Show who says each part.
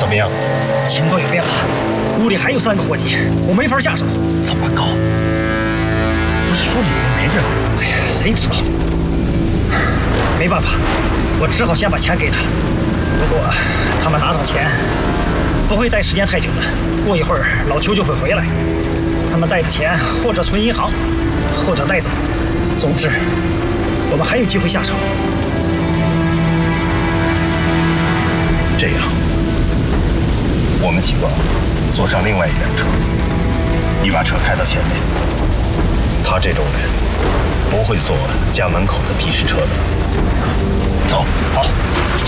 Speaker 1: 怎么样？
Speaker 2: 情况有变化，屋里还有3个伙计，我没法下手。
Speaker 1: 怎么搞？不是说里面没人吗？
Speaker 2: 哎呀，谁知道？没办法，我只好先把钱给他了。不过他们拿到钱不会待时间太久的，过一会儿老邱就会回来。他们带着钱或者存银行，或者带走。总之，我们还有机会下手。
Speaker 1: 这样，我们几个坐上另外一辆车，你把车开到前面。他这种人不会坐家门口的的士车的。走，好。